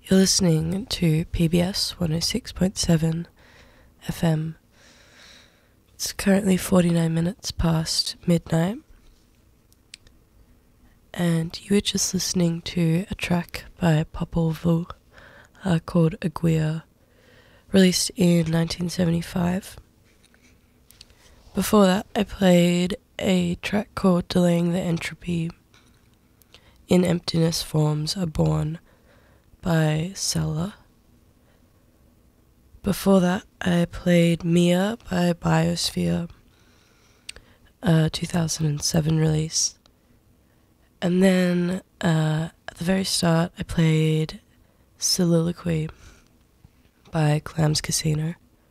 You're listening to PBS 106.7 FM. It's currently 49 minutes past midnight, and you were just listening to a track by Popol Vuh called Aguirre, released in 1975. Before that, I played a track called Delaying the Entropy, In Emptiness Forms Are Born, by Seller. Before that, I played Mia by Biosphere, a 2007 release. And then at the very start, I played Soliloquy by Clams Casino.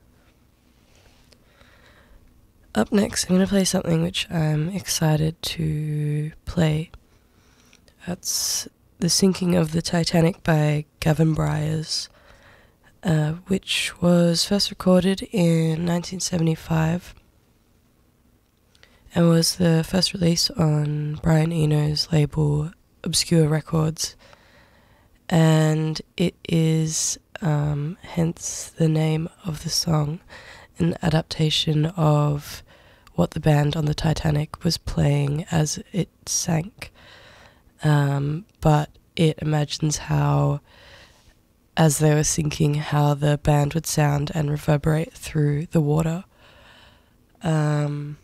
Up next, I'm going to play something which I'm excited to play. That's The Sinking of the Titanic by Gavin Bryars, which was first recorded in 1975 and was the first release on Brian Eno's label Obscure Records, and it is, hence the name of the song, an adaptation of what the band on the Titanic was playing as it sank. But it imagines how, as they were sinking, how the band would sound and reverberate through the water. And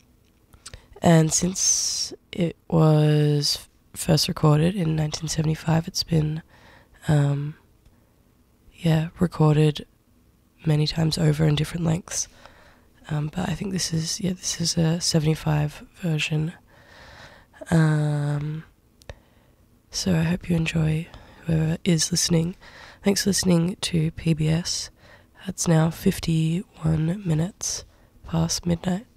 since it was first recorded in 1975, it's been, recorded many times over in different lengths. But I think this is a 75 version. So I hope you enjoy, whoever is listening. Thanks for listening to PBS. It's now 51 minutes past midnight.